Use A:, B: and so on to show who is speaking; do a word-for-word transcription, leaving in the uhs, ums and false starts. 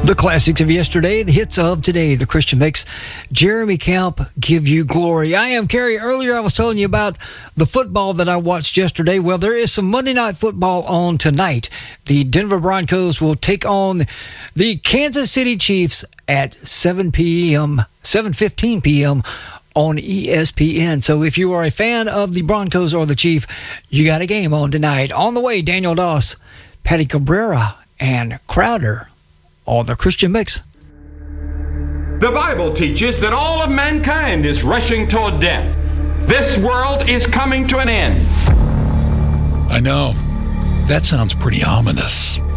A: The classics of yesterday, the hits of today, the Christian Mix. Jeremy Camp, give you glory. I am Kerry. Earlier I was telling you about the football that I watched yesterday. Well, there is some Monday Night Football on tonight. The Denver Broncos will take on the Kansas City Chiefs at seven p.m., seven fifteen p.m. on E S P N. So if you are a fan of the Broncos or the Chief, you got a game on tonight. On the way, Daniel Doss, Patty Cabrera, and Crowder on the Christian Mix.
B: The Bible teaches that all of mankind is rushing toward death. This world is coming to an end.
C: I know. That sounds pretty ominous.